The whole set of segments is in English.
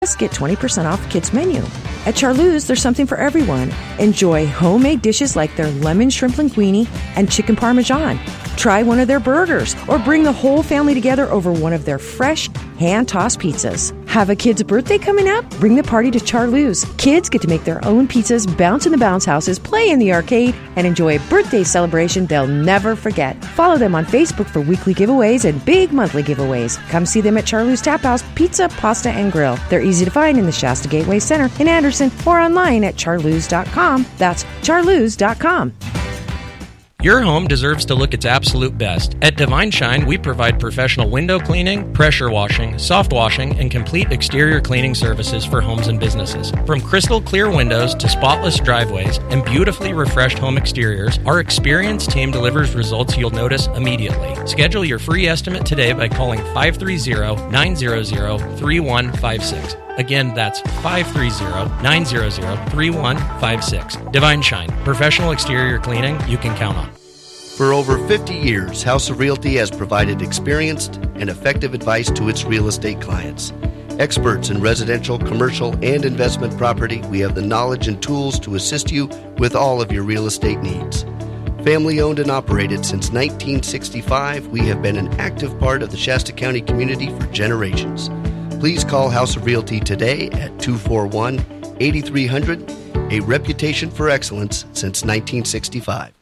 Get 20% off kids' menu. At Charleuse, there's something for everyone. Enjoy homemade dishes like their lemon shrimp linguine and chicken parmesan. Try one of their burgers or bring the whole family together over one of their fresh hand-tossed pizzas. Have a kid's birthday coming up? Bring the party to Charleuse. Kids get to make their own pizzas, bounce in the bounce houses, play in the arcade, and enjoy a birthday celebration they'll never forget. Follow them on Facebook for weekly giveaways and big monthly giveaways. Come see them at Charleuse Tap House Pizza, Pasta, and Grill. They're easy to find in the Shasta Gateway Center in Anderson or online at charleuse.com. That's charleuse.com. Your home deserves to look its absolute best. At Divine Shine, we provide professional window cleaning, pressure washing, soft washing, and complete exterior cleaning services for homes and businesses. From crystal clear windows to spotless driveways and beautifully refreshed home exteriors, our experienced team delivers results you'll notice immediately. Schedule your free estimate today by calling 530-900-3156. Again, that's 530-900-3156. Divine Shine, professional exterior cleaning you can count on. For over 50 years, House of Realty has provided experienced and effective advice to its real estate clients. Experts in residential, commercial, and investment property, we have the knowledge and tools to assist you with all of your real estate needs. Family owned and operated since 1965, we have been an active part of the Shasta County community for generations. Please call House of Realty today at 241-8300, a reputation for excellence since 1965.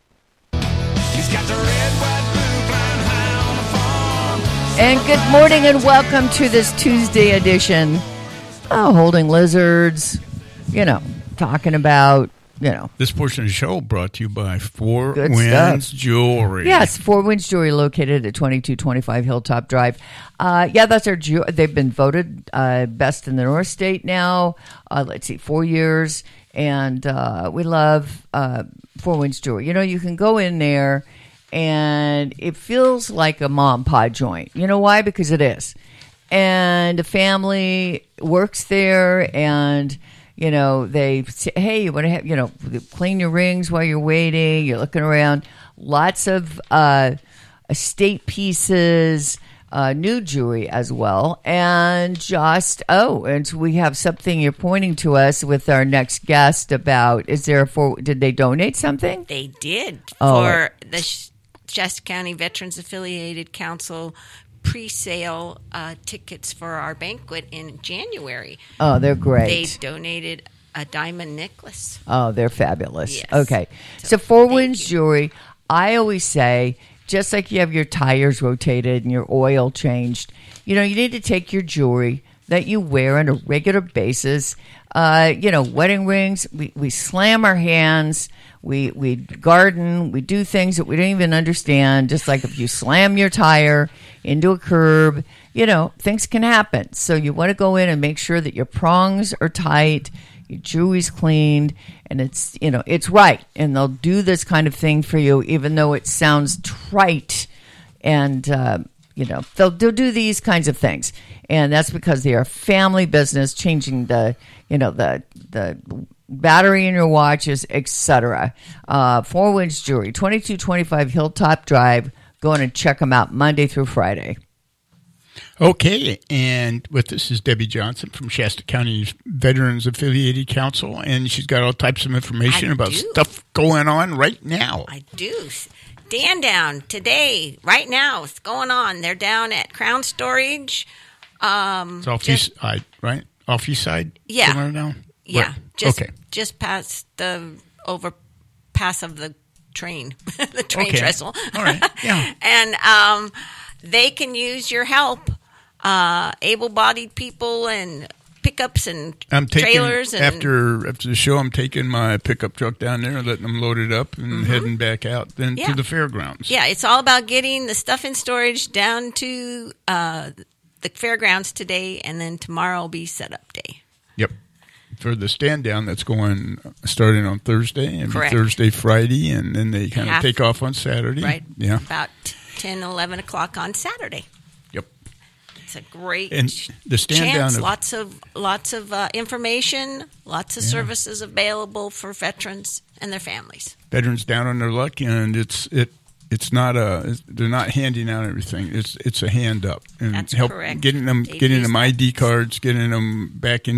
And good morning and welcome to this Tuesday edition. Holding lizards, talking about, This portion of the show brought to you by Four Winds Jewelry. Yes, Four Winds Jewelry located at 2225 Hilltop Drive. That's our they've been voted best in the North State now. 4 years. And we love Four Winds Jewelry. You can go in there and it feels like a mom and pop joint. You know why? Because it is. And the family works there and they say, hey, you want to have, clean your rings while you're waiting. You're looking around. Lots of estate pieces, new jewelry as well. And and we have something you're pointing to us with our next guest about, did they donate something? They did for the Shasta County Veterans Affiliated Council pre-sale tickets for our banquet in January. Oh, they're great. They donated a diamond necklace. Oh, they're fabulous. Yes. Okay. So Four Winds Jewelry, I always say, just like you have your tires rotated and your oil changed, you need to take your jewelry that you wear on a regular basis. Wedding rings, we slam our hands, we garden, we do things that we don't even understand. Just like if you slam your tire into a curb, things can happen. So you want to go in and make sure that your prongs are tight, your jewelry's cleaned, and it's right. And they'll do this kind of thing for you, even though it sounds trite. And, they'll do these kinds of things. And that's because they are a family business, changing the battery in your watches, etc. Four Winds Jewelry, 2225 Hilltop Drive. Go in and check them out Monday through Friday. Okay, and with us is Debbie Johnson from Shasta County's Veterans Affiliated Council, and she's got all types of information about stuff going on right now. I do. Stand down today, right now. It's going on. They're down at Crown Storage. It's off east side, right? Off east side? Yeah. Somewhere down? Yeah. Right. Just past the overpass of the train, the train trestle. All right. Yeah. And they can use your help. Able-bodied people and pickups and trailers. And after the show, I'm taking my pickup truck down there, letting them load it up, and heading back out then to the fairgrounds. Yeah, it's all about getting the stuff in storage down to the fairgrounds today, and then tomorrow will be setup day. Yep. For the stand down that's starting on Thursday, and Thursday, Friday, and then they kind of take off on Saturday. Right. Yeah. About 10, 11 o'clock on Saturday. Yep. It's a great the stand chance. Down Lots of information, lots of services available for veterans and their families. Veterans down on their luck, and it's not they're not handing out everything. It's a hand up and That's help correct. getting them ID cards, getting them back in